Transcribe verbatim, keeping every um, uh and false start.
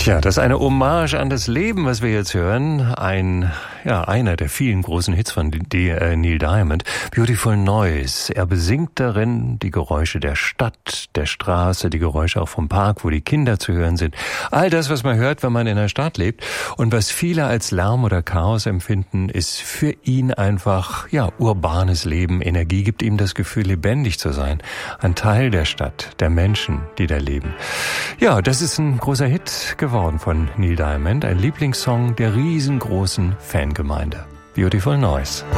Tja, das ist eine Hommage an das Leben, was wir jetzt hören. Ein, ja, einer der vielen großen Hits von D- äh, Neil Diamond. Beautiful Noise. Er besingt darin die Geräusche der Stadt, der Straße, die Geräusche auch vom Park, wo die Kinder zu hören sind. All das, was man hört, wenn man in der Stadt lebt. Und was viele als Lärm oder Chaos empfinden, ist für ihn einfach, ja, urbanes Leben. Energie gibt ihm das Gefühl, lebendig zu sein. Ein Teil der Stadt, der Menschen, die da leben. Ja, das ist ein großer Hit geworden von Neil Diamond, ein Lieblingssong der riesengroßen Fangemeinde. Beautiful Noise.